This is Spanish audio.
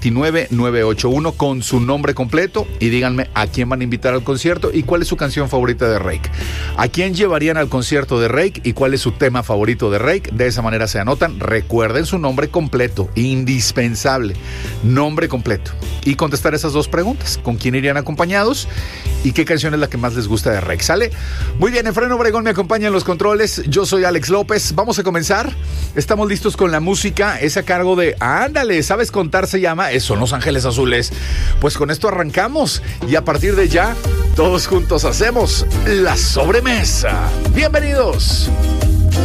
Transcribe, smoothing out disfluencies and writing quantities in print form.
29981 con su nombre completo y díganme a quién van a invitar al concierto y cuál es su canción favorita de Rake. ¿A quién llevarían al concierto de Rake y cuál es su tema favorito de Rake? De esa manera se anotan. Recuerden su nombre completo, indispensable, nombre completo. Y contestar esas dos preguntas: ¿con quién irían acompañados? ¿Y qué canción es la que más les gusta de Rake? ¿Sale? Muy bien, Efraín Obregón me acompaña en los controles. Yo soy Alex López. Vamos a comenzar. Estamos listos con la música. Es a cargo de Ándale, ¿sabes contar? Se llama. Son Los Ángeles Azules. Pues con esto arrancamos y a partir de ya todos juntos hacemos la sobremesa. Bienvenidos.